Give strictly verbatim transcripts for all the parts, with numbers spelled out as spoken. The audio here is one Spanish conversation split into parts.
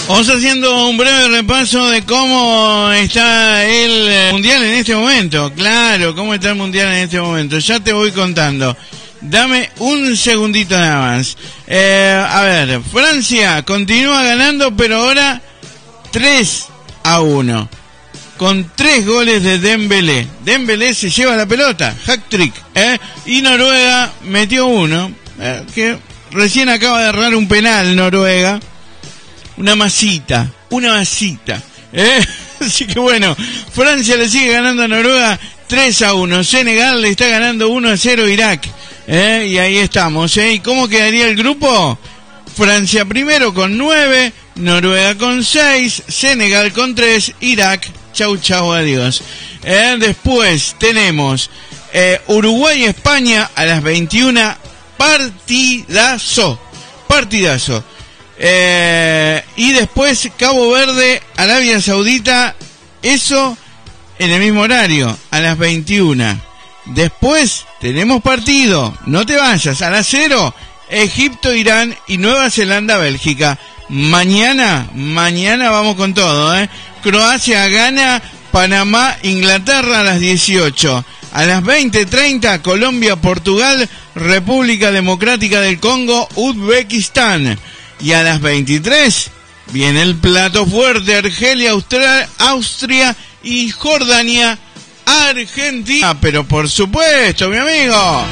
Vamos haciendo un breve repaso de cómo está el Mundial en este momento. Claro, cómo está el Mundial en este momento. Ya te voy contando. Dame un segundito nada más. Eh, a ver, Francia continúa ganando, pero ahora tres a uno. Con tres goles de Dembélé. Dembélé se lleva la pelota, hat-trick, ¿eh? Y Noruega metió uno, eh, que recién acaba de errar un penal Noruega. Una masita, una masita, ¿eh? Así que bueno, Francia le sigue ganando a Noruega tres a uno. Senegal le está ganando uno a cero a Irak, ¿eh? Y ahí estamos, ¿eh? ¿Y cómo quedaría el grupo? Francia primero con nueve, Noruega con seis, Senegal con tres, Irak, chau chau, adiós. Eh, después tenemos eh, Uruguay-España a las veintiuna, partidazo, partidazo. Eh, y después Cabo Verde, Arabia Saudita, eso en el mismo horario, a las veintiuna. Después tenemos partido, no te vayas, a las cero, Egipto, Irán y Nueva Zelanda, Bélgica. Mañana, mañana vamos con todo, ¿eh? Croacia gana, Panamá, Inglaterra a las dieciocho. A las veinte treinta, Colombia, Portugal, República Democrática del Congo, Uzbekistán. Y a las veintitrés viene el plato fuerte, Argelia, Austria, Austria y Jordania, Argentina. Pero por supuesto, mi amigo.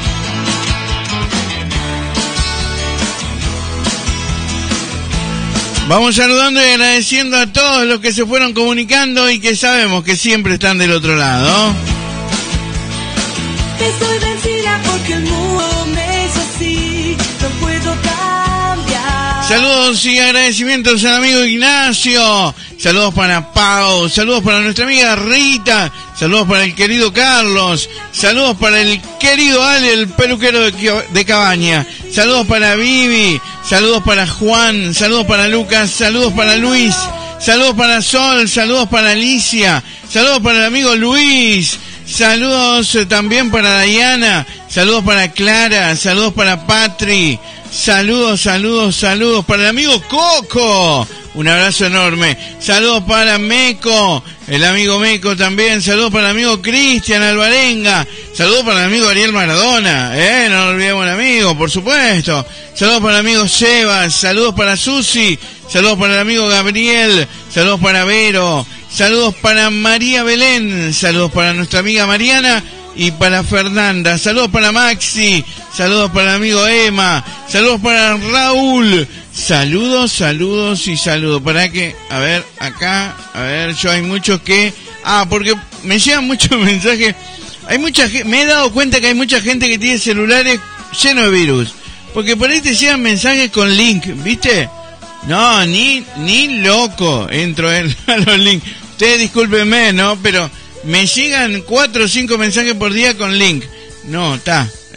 Vamos saludando y agradeciendo a todos los que se fueron comunicando y que sabemos que siempre están del otro lado. Estoy vencida porque el mundo me hizo así, no puedo cambiar. Saludos y agradecimientos al amigo Ignacio. Saludos para Pau, saludos para nuestra amiga Rita, saludos para el querido Carlos, saludos para el querido Ale, el peluquero de, de Cabaña, saludos para Vivi, saludos para Juan, saludos para Lucas, saludos para Luis, saludos para Sol, saludos para Alicia, saludos para el amigo Luis, saludos también para Diana, saludos para Clara, saludos para Patri, saludos, saludos, saludos para el amigo Coco. Un abrazo enorme. Saludos para Meco, el amigo Meco también. Saludos para el amigo Cristian Alvarenga. Saludos para el amigo Ariel Maradona. Eh, no nos olvidemos el amigo, por supuesto. Saludos para el amigo Sebas. Saludos para Susi. Saludos para el amigo Gabriel. Saludos para Vero. Saludos para María Belén. Saludos para nuestra amiga Mariana. Y para Fernanda, saludos para Maxi, saludos para el amigo Emma, saludos para Raúl, saludos, saludos y saludos. Para que, a ver, acá, a ver, yo hay muchos que, ah, porque me llegan muchos mensajes, hay mucha gente, me he dado cuenta que hay mucha gente que tiene celulares llenos de virus, porque por ahí te llegan mensajes con link, ¿viste? No, ni, ni loco entro en, a los links. Ustedes discúlpenme, ¿no? Pero me llegan cuatro o cinco mensajes por día con link. No, está,